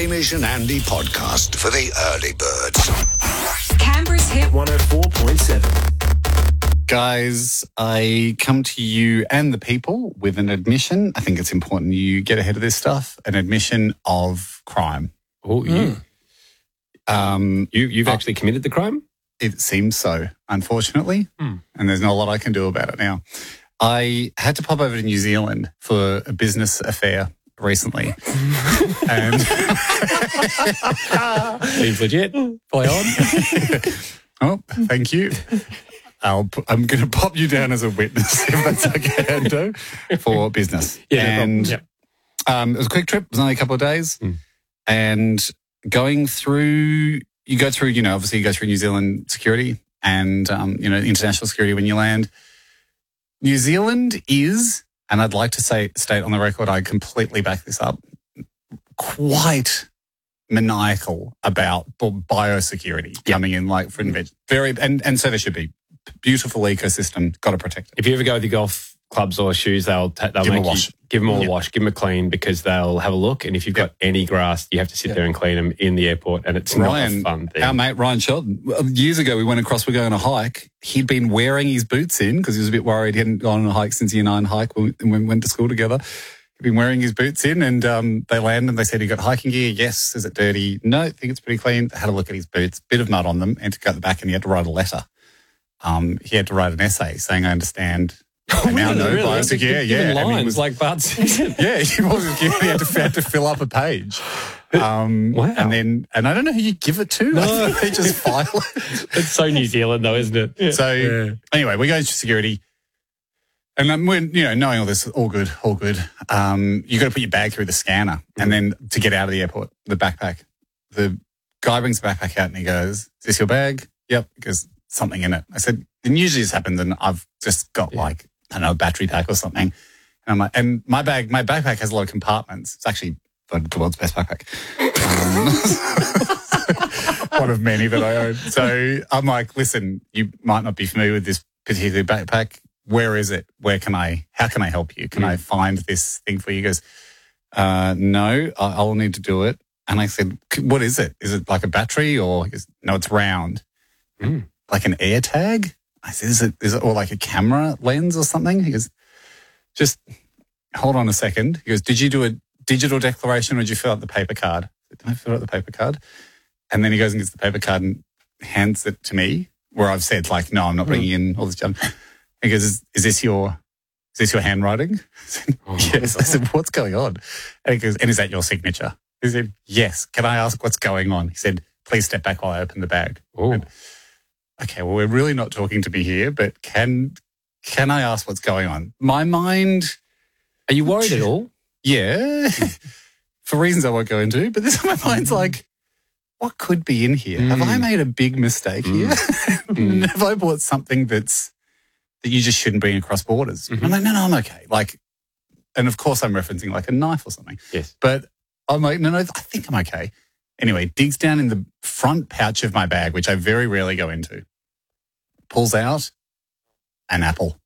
Hamish and Andy podcast for the early birds. Canberra's Hit 104.7. Guys, I come to you and the people with an admission. I think it's important you get ahead of this stuff. An admission of crime. Oh, you've actually committed the crime? It seems so, unfortunately, and there's not a lot I can do about it now. I had to pop over to New Zealand for a business affair recently. And Seems legit. Play on. oh, thank you. I'm going to pop you down as a witness, if that's okay, Ando, for business. Yeah, and no problem. it was a quick trip. It was only a couple of days. And going through, obviously you go through New Zealand security and, international security when you land. New Zealand is, and I'd like to state on the record, I completely back this up, quite maniacal about biosecurity coming in, like fruit and veg. And so there should be. Beautiful ecosystem, got to protect it. If you ever go with your golf clubs or shoes, they'll Give them a wash. Give them all a wash, give them a clean, because they'll have a look. And if you've got any grass, you have to sit there and clean them in the airport, and it's not a fun thing. Our mate Ryan Shelton, years ago we were going on a hike. He'd been wearing his boots in because he was a bit worried he hadn't gone on a hike since year 9 hike when we went to school together. He'd been wearing his boots in, and they landed and they said, "You got hiking gear?" "Yes." "Is it dirty?" "No, I think it's pretty clean." Had a look at his boots, bit of mud on them, and to go at the back, and he had to write a letter. He had to write an essay saying, "I understand." I now know biosecurity. Even lines like Bart Simpson. Yeah, he had to fill up a page. Wow. And I don't know who you give it to. No. They just file it. It's so New Zealand, though, isn't it? Yeah. So anyway, we go into security, and when knowing all this, all good. You got to put your bag through the scanner, and then to get out of the airport, the backpack. The guy brings the backpack out, and he goes, "Is this your bag?" "Yep." Because something in it. I said, and usually this happens, and I've just got a battery pack or something. And I'm like, and my backpack has a lot of compartments. It's actually the world's best backpack. One of many that I own. So I'm like, listen, you might not be familiar with this particular backpack. Where is it? How can I help you? Can I find this thing for you? He goes, no, I'll need to do it. And I said, what is it? Is it like a battery? Or he goes, no, it's round. Like an air tag? I said, is it or like a camera lens or something? He goes, just hold on a second. He goes, did you do a digital declaration or did you fill out the paper card? I said, did I fill out the paper card? And then he goes and gets the paper card and hands it to me, where I've said, like, no, I'm not bringing in all this junk. He goes, is this your handwriting? I said, yes. I said, what's going on? And he goes, and is that your signature? He said, yes. Can I ask what's going on? He said, please step back while I open the bag. And, okay, well, we're really not talking to me here, but can I ask what's going on? My mind... Are you worried at all? Yeah, for reasons I won't go into, but this my mind's like, what could be in here? Have I made a big mistake here? Have I bought something that you just shouldn't bring across borders? I'm like, no, I'm okay. Like, and of course I'm referencing like a knife or something. Yes. But I'm like, no, I think I'm okay. Anyway, digs down in the front pouch of my bag, which I very rarely go into, pulls out an apple.